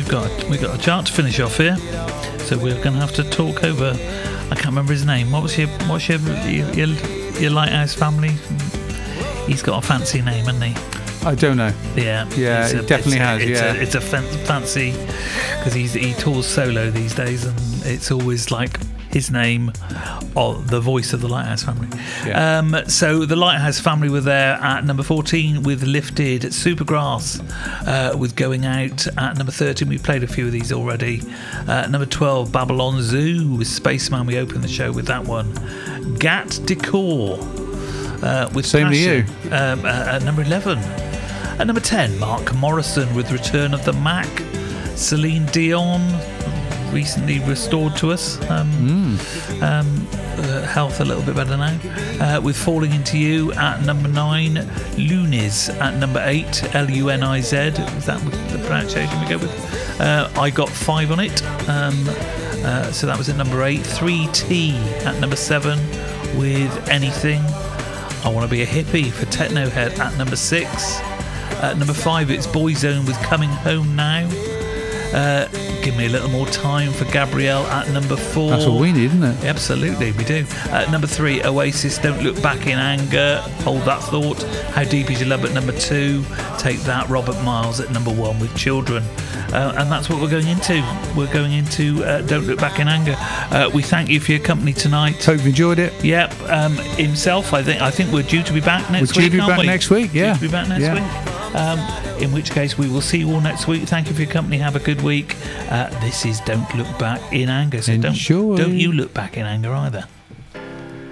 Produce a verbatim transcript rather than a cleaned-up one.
we've got we've got a chart to finish off here, so we're going to have to talk over. I can't remember his name. What was your what's your your, your, your Lighthouse family? He's got a fancy name, hasn't he? I don't know. Yeah, yeah, a, it definitely it's has. A, it's yeah, a, it's a fan- fancy because he's he tours solo these days, and it's always like his name, or the voice of the Lighthouse family. Yeah. Um, so the Lighthouse family were there at number fourteen with Lifted, Supergrass uh, with Going Out at number thirteen. We've played a few of these already. Uh, number twelve, Babylon Zoo with Spaceman. We opened the show with that one. Gat Decor uh, with Same Passion, to you. Um, uh, at number eleven. At number ten, Mark Morrison with Return of the Mac. Celine Dion, recently restored to us. Um, mm. um, uh, health a little bit better now. Uh, with Falling Into You at number nine. Luniz at number eight. L U N I Z. Is that the pronunciation we go with? Uh, I got five on it. Um, uh, so that was at number eight. three T at number seven with Anything. I Want to Be a Hippie for Technohead at number six. At number five, it's Boyzone with Coming Home Now. Uh, give me a little more time for Gabrielle at number four. That's what we need, isn't it? Absolutely, we do. At number three, Oasis, Don't Look Back in Anger. Hold That Thought. How Deep Is Your Love at number two. Take That, Robert Miles at number one with Children. Uh, and that's what we're going into. We're going into uh, Don't Look Back in Anger. Uh, we thank you for your company tonight. Hope you enjoyed it. Yep. Um, himself, I think. I think we're due to be back next we're week. We're due to be back we? next week. Yeah. Due to be back next yeah. week. Um, in which case we will see you all next week. Thank you for your company. Have a good week. Uh, this is Don't Look Back in Anger. So Enjoy. don't don't you look back in anger either.